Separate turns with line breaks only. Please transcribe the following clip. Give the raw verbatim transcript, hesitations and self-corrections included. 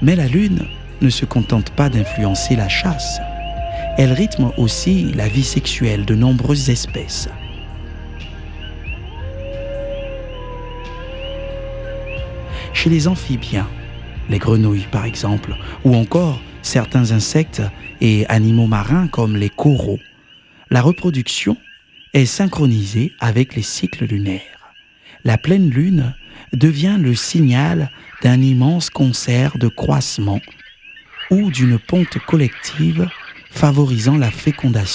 Mais la Lune ne se contente pas d'influencer la chasse. Elle rythme aussi la vie sexuelle de nombreuses espèces. Chez les amphibiens, les grenouilles par exemple, ou encore certains insectes et animaux marins comme les coraux, la reproduction est synchronisée avec les cycles lunaires. La pleine lune devient le signal d'un immense concert de croissement ou d'une ponte collective favorisant la fécondation.